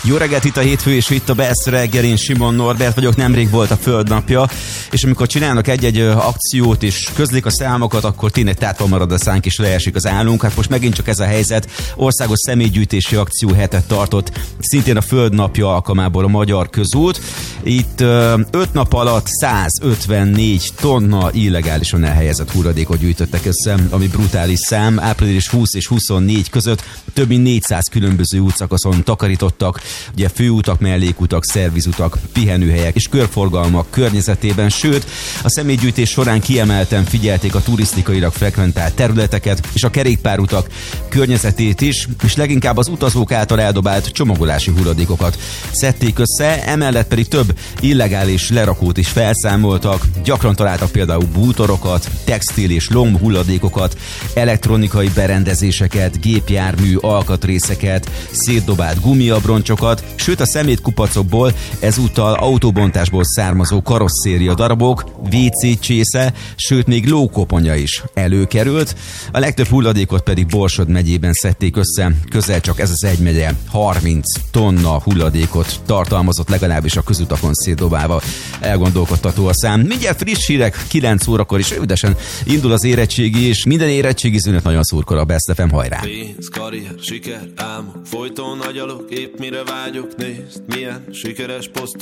Jó reggelt, itt a hétfő, és itt a Best reggel, én Simon Norbert vagyok, nemrég volt a Földnapja, és amikor csinálnak egy-egy akciót és közlik a számokat, akkor tényleg tátva marad a szánk és leesik az állunk. Hát most megint csak ez a helyzet, országos személygyűjtési akció hetet tartott, szintén a Földnapja alkalmából a Magyar Közút. Itt 5 nap alatt 154 tonna illegálisan elhelyezett hulladékot gyűjtöttek össze, ami brutális szám. Április 20 és 24 között több mint 400 különböző útszakaszon takarítottak, ugye főutak, mellékutak, szervizutak, pihenőhelyek és körforgalmak környezetében, sőt, a személygyűjtés során kiemelten figyelték a turisztikailag frekventált területeket és a kerékpárutak környezetét is, és leginkább az utazók által eldobált csomagolási hulladékokat szedték össze, emellett pedig több illegális lerakót is felszámoltak, gyakran találtak például bútorokat, textil és lomb hulladékokat, elektronikai berendezéseket, gépjármű alkatrészeket, szétdobált gumiabroncsokat, sőt a szemétkupacokból ezúttal autóbontásból származó karosszéria darabok, WC csésze, sőt még lókoponya is előkerült. A legtöbb hulladékot pedig Borsod megyében szedték össze, közel csak ez az egy megye 30 tonna hulladékot tartalmazott, legalábbis a közutakon szétdobálva. Elgondolkodtató a szám. Mindjárt friss hírek, 9 órakor is rövidesen indul az érettségi, és minden érettségizőnek nagyon szurkol a Best FM, hajrá! Pénz, karrier, siker, álmok, folyton agyalok, épp mire vágyok, nézd, milyen sikeres posztok.